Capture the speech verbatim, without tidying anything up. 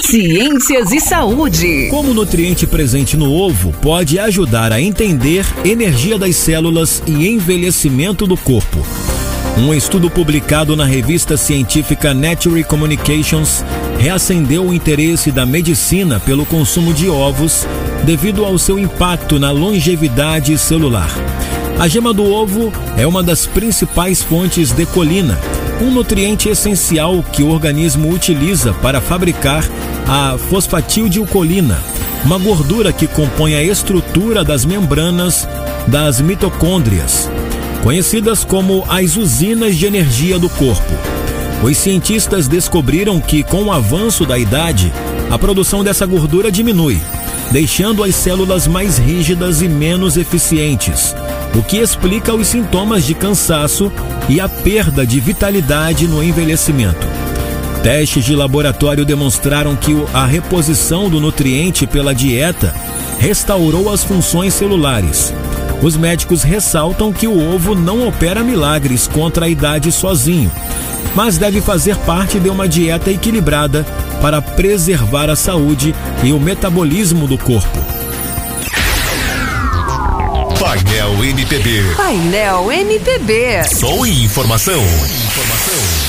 Ciências e saúde. Como o nutriente presente no ovo pode ajudar a entender energia das células e envelhecimento do corpo. Um estudo publicado na revista científica Nature Communications reacendeu o interesse da medicina pelo consumo de ovos devido ao seu impacto na longevidade celular. A gema do ovo é uma das principais fontes de colina, um nutriente essencial que o organismo utiliza para fabricar a fosfatidilcolina, uma gordura que compõe a estrutura das membranas das mitocôndrias, conhecidas como as usinas de energia do corpo. Os cientistas descobriram que, com o avanço da idade, a produção dessa gordura diminui, deixando as células mais rígidas e menos eficientes, o que explica os sintomas de cansaço e a perda de vitalidade no envelhecimento. Testes de laboratório demonstraram que a reposição do nutriente pela dieta restaurou as funções celulares. Os médicos ressaltam que o ovo não opera milagres contra a idade sozinho, mas deve fazer parte de uma dieta equilibrada para preservar a saúde e o metabolismo do corpo. Painel M P B. Painel M P B. Som e informação. Informação.